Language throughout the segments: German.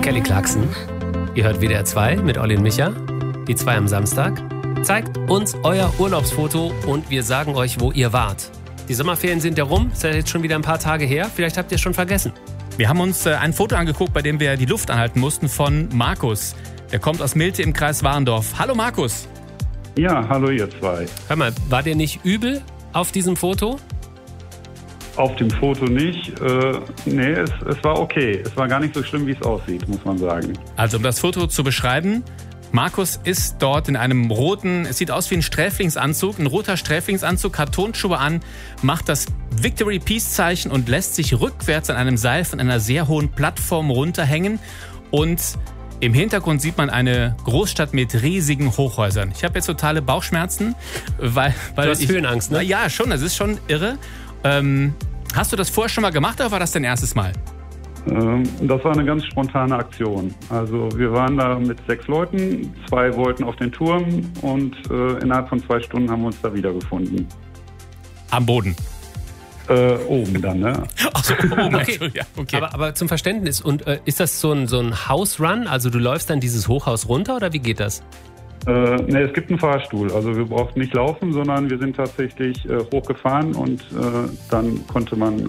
Kelly Clarkson. Ihr hört WDR 2 mit Olli und Micha. Die 2 am Samstag. Zeigt uns euer Urlaubsfoto und wir sagen euch, wo ihr wart. Die Sommerferien sind ja rum. Ist ja jetzt schon wieder ein paar Tage her. Vielleicht habt ihr es schon vergessen. Wir haben uns ein Foto angeguckt, bei dem wir die Luft anhalten mussten, von Markus. Der kommt aus Milte im Kreis Warendorf. Hallo Markus. Ja, hallo ihr 2. Hör mal, war der nicht übel auf diesem Foto? Auf dem Foto nicht. Nee, es war okay. Es war gar nicht so schlimm, wie es aussieht, muss man sagen. Also um das Foto zu beschreiben, Markus ist dort in einem roten, es sieht aus wie ein Sträflingsanzug, ein roter Sträflingsanzug, hat Turnschuhe an, macht das Victory Peace Zeichen und lässt sich rückwärts an einem Seil von einer sehr hohen Plattform runterhängen. Und im Hintergrund sieht man eine Großstadt mit riesigen Hochhäusern. Ich habe jetzt totale Bauchschmerzen, weil du hast Höhenangst, ne? Ja, schon, das ist schon irre. Hast du das vorher schon mal gemacht oder war das dein erstes Mal? Das war eine ganz spontane Aktion. Also wir waren da mit 6 Leuten, 2 wollten auf den Turm und innerhalb von 2 Stunden haben wir uns da wiedergefunden. Am Boden? Oben dann, ne? Ach so, oben. Okay. Ja, okay. Aber zum Verständnis, und ist das so ein House-Run? Also du läufst dann dieses Hochhaus runter oder wie geht das? Ne, es gibt einen Fahrstuhl. Also wir brauchten nicht laufen, sondern wir sind tatsächlich hochgefahren und dann konnte man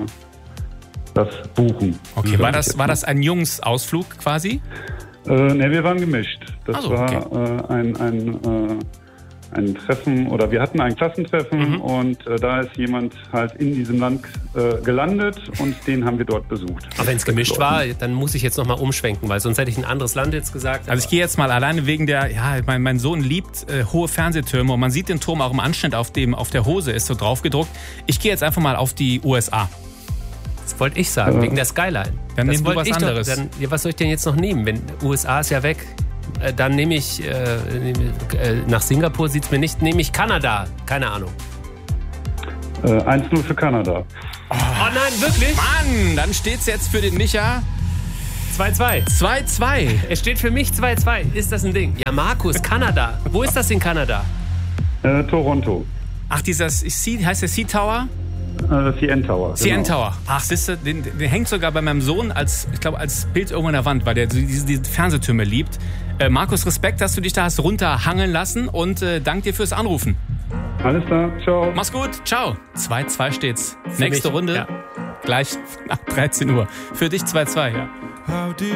das buchen. Okay, war das ein Jungsausflug quasi? Ne, wir waren gemischt. Das also, war okay. ein Treffen, oder wir hatten ein Klassentreffen und da ist jemand halt in diesem Land gelandet und den haben wir dort besucht. Aber wenn es gemischt war, dann muss ich jetzt nochmal umschwenken, weil sonst hätte ich ein anderes Land jetzt gesagt. Also ich gehe jetzt mal alleine wegen der, mein Sohn liebt hohe Fernsehtürme und man sieht den Turm auch im Anschnitt auf der Hose ist so drauf gedruckt. Ich gehe jetzt einfach mal auf die USA. Das wollte ich sagen, wegen der Skyline. Dann nimm du was anderes. Was soll ich denn jetzt noch nehmen? Wenn USA ist ja weg. Dann nehme ich, nach Singapur sieht es mir nicht, nehme ich Kanada. Keine Ahnung. 1-0 für Kanada. Oh nein, wirklich? Mann, dann steht es jetzt für den Micha 2-2. 2-2. Es steht für mich 2-2. Ist das ein Ding? Ja, Markus, Kanada. Wo ist das in Kanada? Toronto. Ach, heißt der Sea Tower? CN Tower. CN Tower. Ach, siehst du, den hängt sogar bei meinem Sohn als Bild irgendwo in der Wand, weil der diese Fernsehtürme liebt. Markus, Respekt, dass du dich da hast runterhangeln lassen und danke dir fürs Anrufen. Alles klar, ciao. Mach's gut, ciao. 2-2 steht's. Für Nächste mich, Runde, ja. gleich nach 13 Uhr. Für dich 2-2, ja.